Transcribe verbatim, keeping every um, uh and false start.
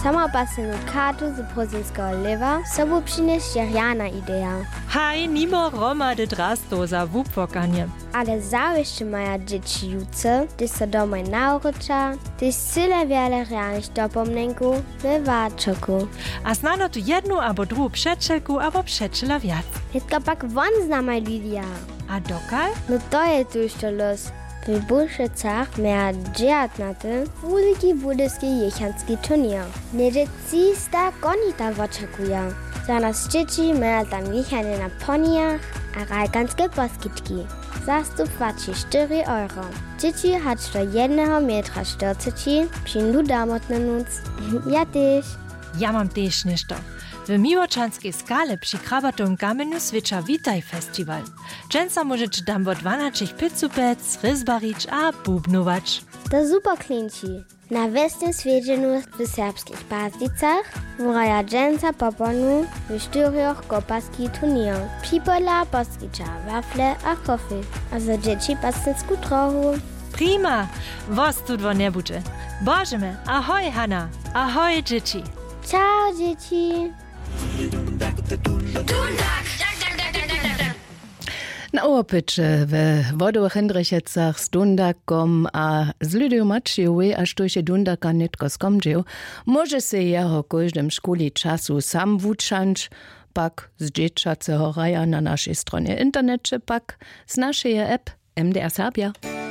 Samopassenou kartu z prozinského liva sobu přines žeriana idea. Haj, nimo Roma de drasto za wupwokanie. Ale zawieszcze maja dzieci juce, gdy se domaj nauczyła, gdy syle wiele realnych dopomnenku w Warczoku. A znano tu jednu albo druhú přečelku albo přečela viac. Hetka pak von znamaj Lydia. A dokal? No to je tu jeszcze los. W Buszycach miała dziewiętnaty wielki budyjski jechanski turnier. Niedzieci sta konita oczekuje. Za nas dzieci miała tam jechanie na poniach a rajkanskie poskitki. Zastup płaci cztery euro. Dzieci hać do jednego metra czterdzieści, przyjdą damotny noc. Ja też. Ja mam też nešto. W Miłoczanskiej skale przy krabatowym kamieniu swicza Witaj Festiwal. Dżęca możecie tam bo dwanaście pizzupec, ryzbarić a bubnować. To super klinci. Na westnym swiedzieniu w serbskich Pazdicach wraja dżęca poponu w czterech kopaski turnier. Przypola poskicza wafle a kofy, a za dzieci pastynsku trochu. Prima! Was tu dwo nie budzie. Bożemy, ahoj Hanna, ahoj dzieci. Ciao dzieci. Na opycze w wodowych Hendrychecach z Dundakom a z Lydią Maciejową, a sztusie Dundaka nitko skomdzieł, może się jeho każdym szkoli czasu sam wuczanć, pak z dzieciacego raja na naszej stronie internecie, pak z naszej app M D R Serbia.